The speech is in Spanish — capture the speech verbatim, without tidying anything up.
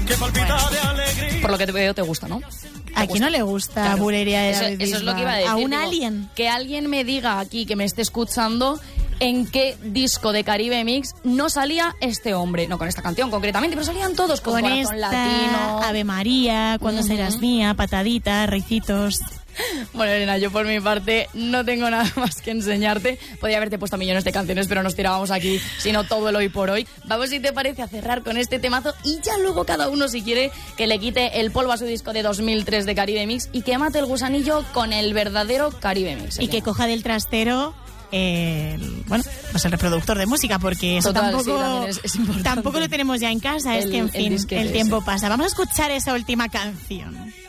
Por lo que te veo, te gusta, ¿no? ¿A quién no le gusta Claro. Bulería de Eso, David eso es lo que iba a Bisbal? decir. ¿A un digo, alien? Que alguien me diga aquí, que me esté escuchando, en qué disco de Caribe Mix no salía este hombre. No con esta canción concretamente, pero salían todos con, Con Corazón esta, Latino. Ave María, Cuando Ujú. serás mía, Patadita, Ricitos... Bueno, Elena, yo por mi parte no tengo nada más que enseñarte. Podría haberte puesto millones de canciones, pero nos tirábamos aquí, sino todo el hoy por hoy. Vamos, si te parece, a cerrar con este temazo y ya luego cada uno, si quiere, que le quite el polvo a su disco de dos mil tres de Caribe Mix y que mate el gusanillo con el verdadero Caribe Mix. Y Elena. que coja del trastero... Eh, bueno, pues el reproductor de música, porque eso Total, tampoco, sí, también es- es importante. tampoco lo tenemos ya en casa. El- es que, en el fin, disquete el tiempo ese. pasa. Vamos a escuchar esa última canción.